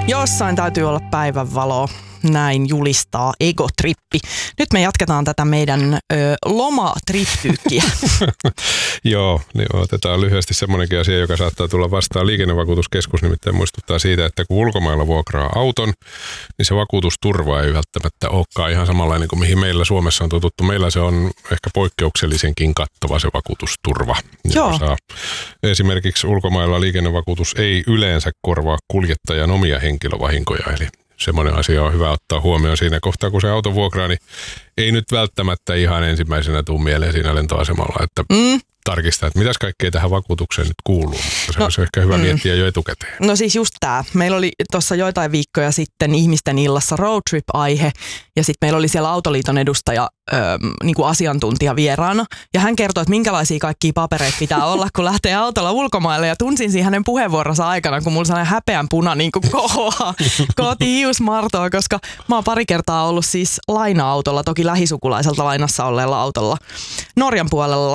Jossain täytyy olla päivänvalo, näin julistaa Egotrippi. Nyt me jatketaan tätä meidän lomatrippyykkiä. Joo, niin otetaan lyhyesti semmoinenkin asia, joka saattaa tulla vastaan. Liikennevakuutuskeskus nimittäin muistuttaa siitä, että kun ulkomailla vuokraa auton, niin se vakuutusturva ei välttämättä olekaan ihan samanlainen kuin mihin meillä Suomessa on totuttu. Meillä se on ehkä poikkeuksellisenkin kattava se vakuutusturva. Joo. Esimerkiksi ulkomailla liikennevakuutus ei yleensä korvaa kuljettajan omia henkilövahinkoja, eli semmoinen asia on hyvä ottaa huomioon siinä kohtaa, kun se auto vuokraa, niin ei nyt välttämättä ihan ensimmäisenä tule mieleen siinä lentoasemalla, että tarkistaa, että mitäs kaikkea tähän vakuutukseen nyt kuuluu. Mutta se olisi ehkä hyvä miettiä jo etukäteen. No siis just tämä. Meillä oli tuossa joitain viikkoja sitten ihmisten illassa roadtrip-aihe ja sitten meillä oli siellä Autoliiton edustaja niin kuin asiantuntija vieraana ja hän kertoi, että minkälaisia kaikkia papereita pitää olla, kun lähtee autolla ulkomaille ja tunsin siinä hänen puheenvuoronsa aikana, kun mulla sellainen häpeän puna niin kuin kohoaa kohti hiusmartoa, koska mä oon pari kertaa ollut siis laina-autolla, toki lähisukulaiselta lainassa olleella autolla Norjan puolella